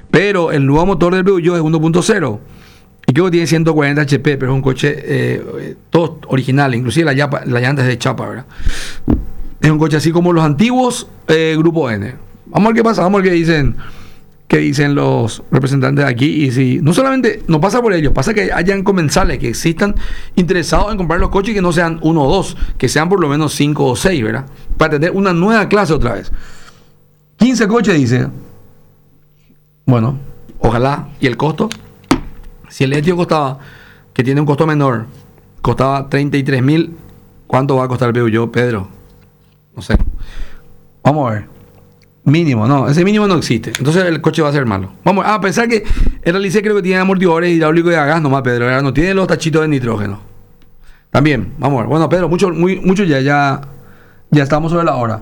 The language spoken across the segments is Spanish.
Pero el nuevo motor del Peugeot es 1.0. Y creo que tiene 140 HP, pero es un coche todo original, inclusive la llanta es de chapa, ¿verdad? Es un coche así como los antiguos Grupo N. Vamos a ver qué pasa, vamos a ver qué dicen los representantes de aquí. Y si no solamente no pasa por ellos, pasa que hayan comensales que existan interesados en comprar los coches y que no sean uno o dos, que sean por lo menos 5 o 6, ¿verdad? Para tener una nueva clase otra vez. 15 coches, dice. Bueno, ojalá. ¿Y el costo? Si el Etio costaba, que tiene un costo menor, costaba 33.000, ¿cuánto va a costar el Peugeot, Pedro? No sé. Vamos a ver. Mínimo, no, ese mínimo no existe. Entonces el coche va a ser malo. Vamos a pensar que el Rally creo que tiene amortiguadores hidráulicos y a gas nomás, Pedro. No tiene los tachitos de nitrógeno. También, vamos a ver. Bueno, Pedro, mucho ya estamos sobre la hora.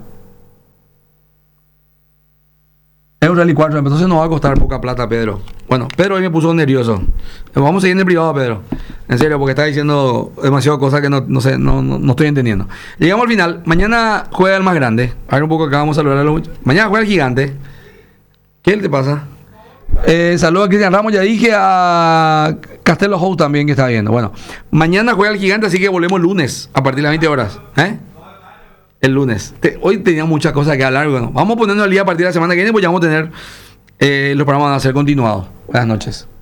Es un Rally 4, entonces nos va a costar poca plata, Pedro. Bueno, Pedro hoy me puso nervioso. Vamos a seguir en el privado, Pedro. En serio, porque está diciendo demasiadas cosas que no sé, no estoy entendiendo. Llegamos al final. Mañana juega el más grande. A ver un poco acá, vamos a saludar a los... Mañana juega el gigante. ¿Qué te pasa? Saludos a Cristian Ramos, ya dije, a Castelo House también que está viendo. Bueno, mañana juega el gigante, así que volvemos lunes a partir de las 20 horas. El lunes. Hoy tenía muchas cosas que hablar. Bueno, vamos poniendo el día a partir de la semana que viene, pues ya vamos a tener los programas a ser continuados. Buenas noches.